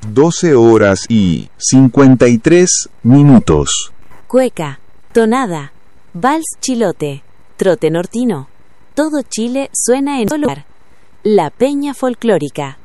12 horas y 53 minutos. Cueca, tonada, vals chilote, trote nortino. Todo Chile suena en un lugar. La Peña Folclórica.